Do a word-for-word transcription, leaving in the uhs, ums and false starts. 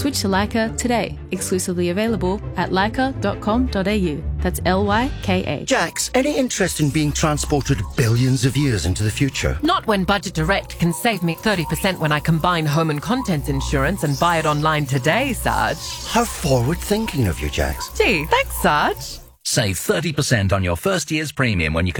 Switch to Leica today. Exclusively available at leica dot com dot a u. That's L Y K A. Jax, any interest in being transported billions of years into the future? Not when Budget Direct can save me thirty percent when I combine home and contents insurance and buy it online today, Sarge. How forward-thinking of you, Jax. Gee, thanks, Sarge. Save thirty percent on your first year's premium when you